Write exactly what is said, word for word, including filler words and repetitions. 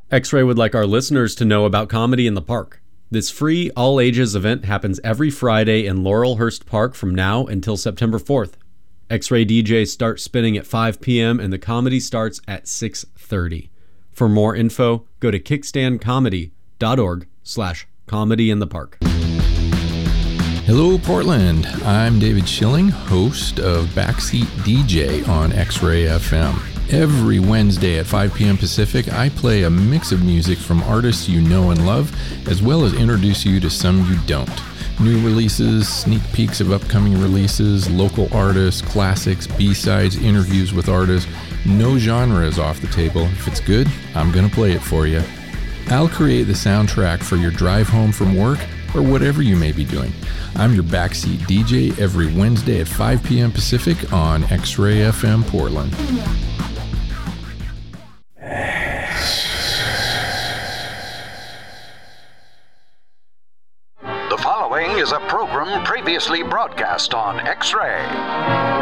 X-Ray would like our listeners to know about Comedy in the Park. This free, all-ages event happens every Friday in Laurelhurst Park from now until September fourth. X-Ray D Js start spinning at five p.m. and the comedy starts at six thirty. For more info, go to kickstandcomedy.org slash comedy in the park. Hello, Portland. I'm David Schilling, host of Backseat D J on X-Ray F M. Every Wednesday at five p.m. Pacific, I play a mix of music from artists you know and love, as well as introduce you to some you don't. New releases, sneak peeks of upcoming releases, local artists, classics, B-sides, interviews with artists. No genre is off the table. If it's good, I'm going to play it for you. I'll create the soundtrack for your drive home from work or whatever you may be doing. I'm your Backseat D J every Wednesday at five p.m. Pacific on X-Ray F M Portland. The following is a program previously broadcast on X-Ray.